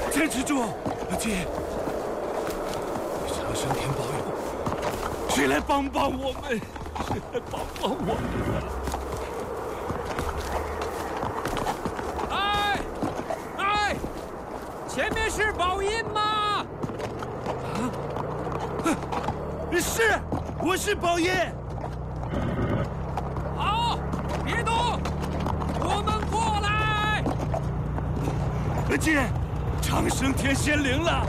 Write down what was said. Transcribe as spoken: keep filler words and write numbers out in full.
坚持住，姐！长生天保佑！谁来帮帮我们？谁来帮帮我们啊？哎哎，前面是宝印吗？ 啊？是，我是宝印。 好，别动，我们过来。 姐，长生天显灵了。